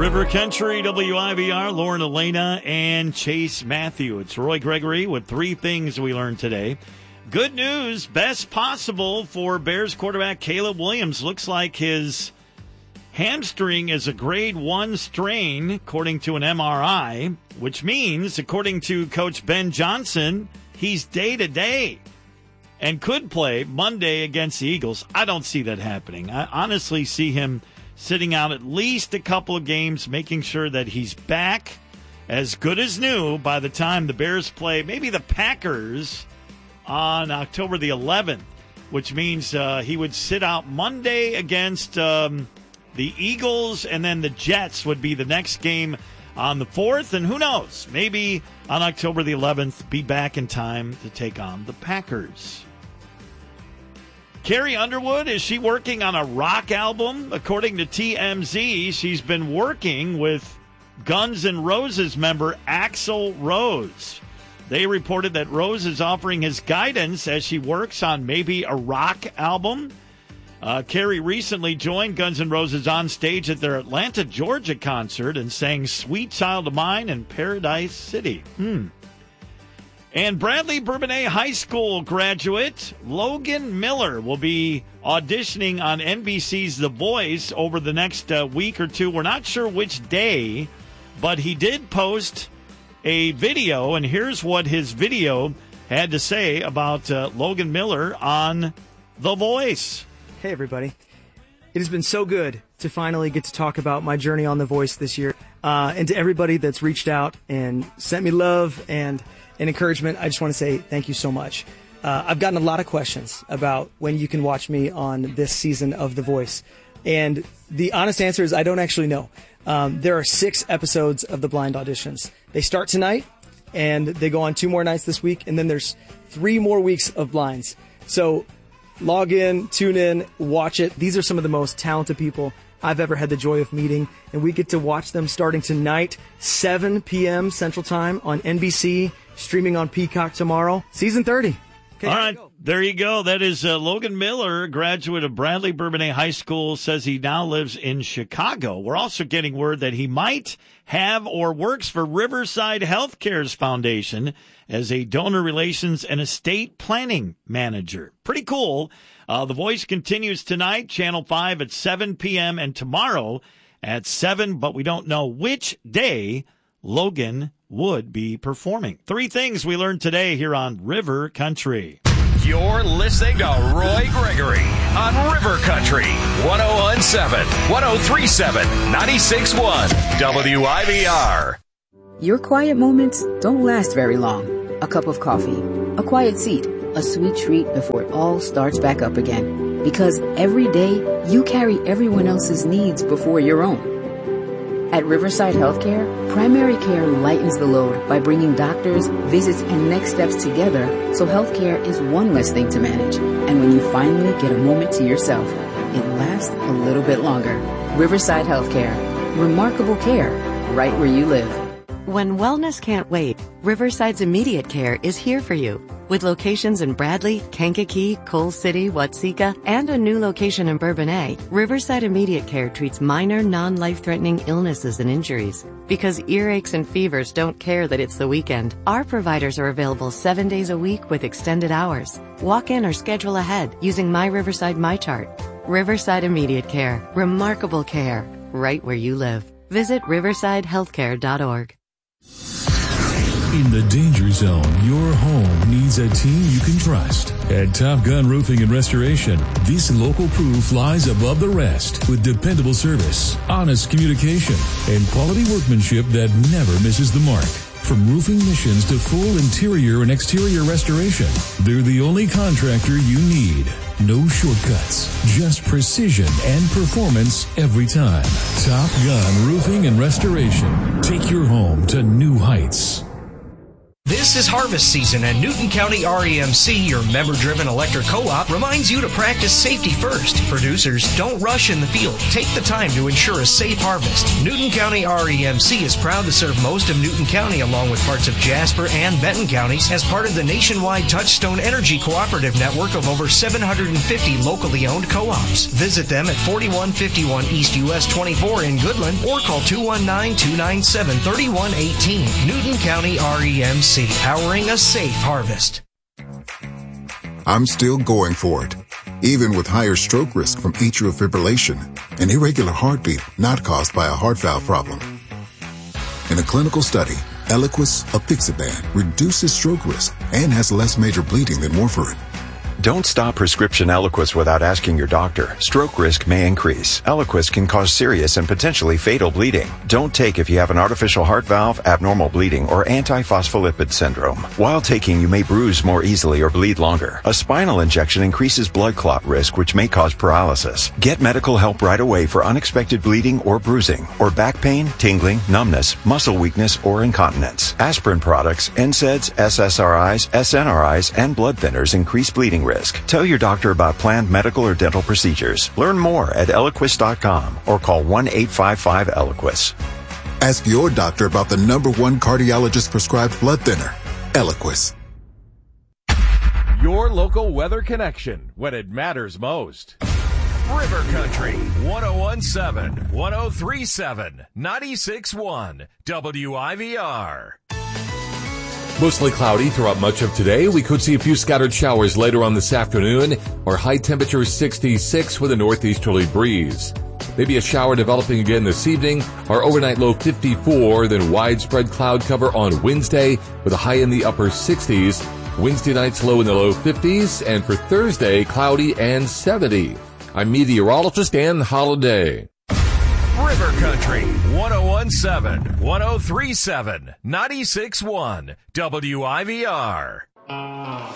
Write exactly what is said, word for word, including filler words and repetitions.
River Country, W I V R, Lauren Elena, and Chase Matthew. It's Roy Gregory with three things we learned today. Good news, best possible for Bears quarterback Caleb Williams. Looks like his hamstring is a grade one strain, according to an M R I, which means, according to Coach Ben Johnson, he's day-to-day and could play Monday against the Eagles. I don't see that happening. I honestly see him sitting out at least a couple of games, making sure that he's back as good as new by the time the Bears play maybe the Packers on October the eleventh, which means uh, he would sit out Monday against um, the Eagles, and then the Jets would be the next game on the fourth, and who knows, maybe on October the eleventh, be back in time to take on the Packers. Carrie Underwood, is she working on a rock album? According to T M Z, she's been working with Guns N' Roses member Axl Rose. They reported that Rose is offering his guidance as she works on maybe a rock album. Uh, Carrie recently joined Guns N' Roses on stage at their Atlanta, Georgia concert and sang Sweet Child of Mine and Paradise City. Hmm. And Bradley Bourbonnais High School graduate Logan Miller will be auditioning on N B C's The Voice over the next uh, week or two. We're not sure which day, but he did post a video, and here's what his video had to say about uh, Logan Miller on The Voice. Hey, everybody. It has been so good to finally get to talk about my journey on The Voice this year. Uh, and to everybody that's reached out and sent me love and and encouragement, I just want to say thank you so much. Uh, I've gotten a lot of questions about when you can watch me on this season of The Voice. And the honest answer is I don't actually know. Um, there are six episodes of the blind auditions. They start tonight, and they go on two more nights this week, and then there's three more weeks of blinds. So log in, tune in, watch it. These are some of the most talented people I've ever had the joy of meeting, and we get to watch them starting tonight, seven p.m. Central Time on N B C, streaming on Peacock tomorrow. Season thirty. Okay, all right, there you go. That is uh, Logan Miller, graduate of Bradley Bourbonnais High School, says he now lives in Chicago. We're also getting word that he might have or works for Riverside Healthcare's foundation as a donor relations and estate planning manager. Pretty cool. Uh, the Voice continues tonight, Channel five at seven p.m. and tomorrow at seven, but we don't know which day Logan would be performing. Three things we learned today here on River Country. You're listening to Roy Gregory on River Country, one oh one point seven, one oh three point seven, ninety-six point one, W I V R. Your quiet moments don't last very long. A cup of coffee, a quiet seat, a sweet treat before it all starts back up again. Because every day, you carry everyone else's needs before your own. At Riverside Healthcare, primary care lightens the load by bringing doctors, visits, and next steps together so healthcare is one less thing to manage. And when you finally get a moment to yourself, it lasts a little bit longer. Riverside Healthcare. Remarkable care right where you live. When wellness can't wait, Riverside's Immediate Care is here for you. With locations in Bradley, Kankakee, Coal City, Watseka, and a new location in Bourbonnais, Riverside Immediate Care treats minor, non-life-threatening illnesses and injuries. Because earaches and fevers don't care that it's the weekend, our providers are available seven days a week with extended hours. Walk in or schedule ahead using My Riverside MyChart. Riverside Immediate Care. Remarkable care right where you live. Visit riverside healthcare dot org. In the danger zone, your home needs a team you can trust. At Top Gun Roofing and Restoration, this local crew flies above the rest with dependable service, honest communication, and quality workmanship that never misses the mark. From roofing missions to full interior and exterior restoration, they're the only contractor you need. No shortcuts, just precision and performance every time. Top Gun Roofing and Restoration. Take your home to new heights. This is harvest season, and Newton County R E M C, your member-driven electric co-op, reminds you to practice safety first. Producers, don't rush in the field. Take the time to ensure a safe harvest. Newton County R E M C is proud to serve most of Newton County along with parts of Jasper and Benton counties as part of the nationwide Touchstone Energy Cooperative network of over seven hundred fifty locally owned co-ops. Visit them at forty-one fifty-one East U S twenty-four in Goodland or call two one nine, two nine seven, three one one eight. Newton County R E M C, powering a safe harvest. I'm still going for it, even with higher stroke risk from atrial fibrillation, an irregular heartbeat not caused by a heart valve problem. In a clinical study, Eliquis apixaban reduces stroke risk and has less major bleeding than warfarin. Don't stop prescription Eliquis without asking your doctor. Stroke risk may increase. Eliquis can cause serious and potentially fatal bleeding. Don't take if you have an artificial heart valve, abnormal bleeding, or antiphospholipid syndrome. While taking, you may bruise more easily or bleed longer. A spinal injection increases blood clot risk, which may cause paralysis. Get medical help right away for unexpected bleeding or bruising, or back pain, tingling, numbness, muscle weakness, or incontinence. Aspirin products, N SAIDs, S S R Is, S N R Is, and blood thinners increase bleeding risk. Tell your doctor about planned medical or dental procedures. Learn more at Eliquis dot com or call one eight five five Eliquis. Ask your doctor about the number one cardiologist prescribed blood thinner, Eliquis. Your local weather connection when it matters most. River Country, one oh one point seven, one oh three point seven, ninety-six point one, W I V R. Mostly cloudy throughout much of today. We could see a few scattered showers later on this afternoon. Our high temperature sixty-six with a northeasterly breeze. Maybe a shower developing again this evening. Our overnight low fifty-four, then widespread cloud cover on Wednesday with a high in the upper sixties. Wednesday night's low in the low fifties, and for Thursday, cloudy and seventy. I'm meteorologist Dan Holliday. River Country, one oh one point seven, one oh three point seven, ninety-six point one, W I V R.